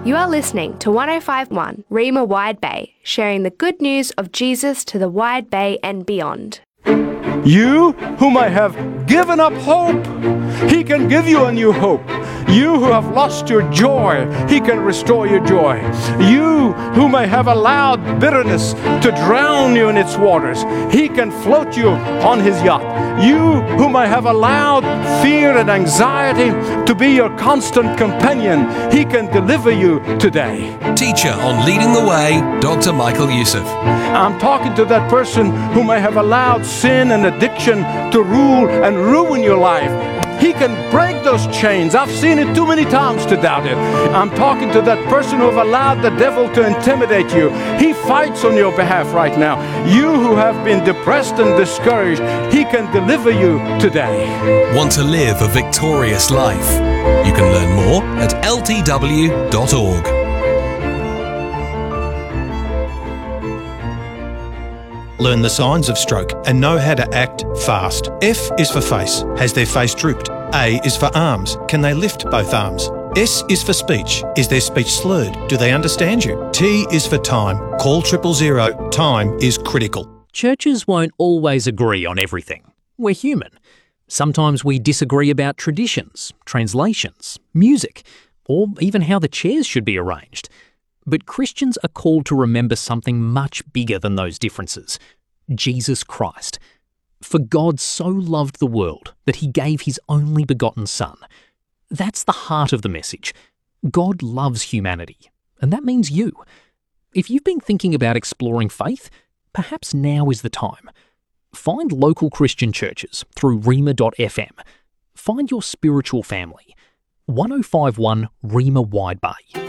You are listening to 105.1 Rima Wide Bay, sharing the good news of Jesus to the Wide Bay and beyond. You whom I have given up hope, He can give you a new hope. You who have lost your joy, He can restore your joy. You whom I have allowed bitterness to drown you in its waters, He can float you on His yacht. You whom I have allowed fear and anxiety to be your constant companion, He can deliver you today. Teacher on Leading the Way, Dr. Michael Youssef. I'm talking to that person whom I have allowed sin and addiction to rule and ruin your life. He can break those chains. I've seen it too many times to doubt it. I'm talking to that person who have allowed the devil to intimidate you. He fights on your behalf right now. You who have been depressed and discouraged, He can deliver you today. Want to live a victorious life? You can learn more at ltw.org. Learn the signs of stroke and know how to act fast. F is for face. Has their face drooped? A is for arms. Can they lift both arms? S is for speech. Is their speech slurred? Do they understand you? T is for time. Call 000. Time is critical. Churches won't always agree on everything. We're human. Sometimes we disagree about traditions, translations, music, or even how the chairs should be arranged. But Christians are called to remember something much bigger than those differences: Jesus Christ. For God so loved the world that He gave His only begotten Son. That's the heart of the message. God loves humanity, and that means you. If you've been thinking about exploring faith, perhaps now is the time. Find local Christian churches through rima.fm. Find your spiritual family. 105.1 Rima Wide Bay.